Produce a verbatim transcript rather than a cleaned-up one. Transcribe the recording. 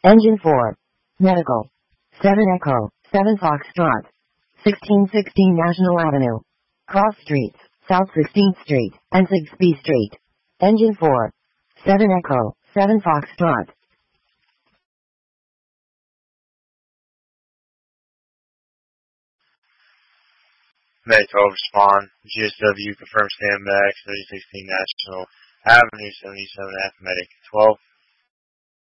Engine four. Medical. seven Echo, seven Foxtrot. sixteen sixteen National Avenue. Cross Streets, South sixteenth Street, and Sigsbee Street. Engine four. seven Echo, seven Foxtrot. May twelve respond. G S W confirm standby. thirty sixteen National Avenue, seventy-seven F Medic. twelve